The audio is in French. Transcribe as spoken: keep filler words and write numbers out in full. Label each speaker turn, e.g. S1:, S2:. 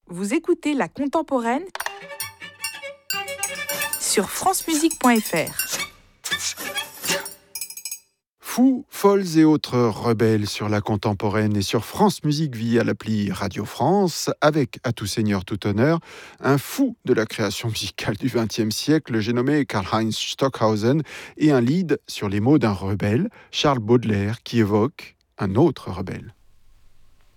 S1: Vous écoutez La Contemporaine sur francemusique point f r.
S2: Fous, folles et autres rebelles sur La Contemporaine et sur France Musique via l'appli Radio France, avec, à tout seigneur tout honneur, un fou de la création musicale du vingtième siècle, j'ai nommé Karlheinz Stockhausen, et un lead sur les mots d'un rebelle, Charles Baudelaire, qui évoque un autre rebelle.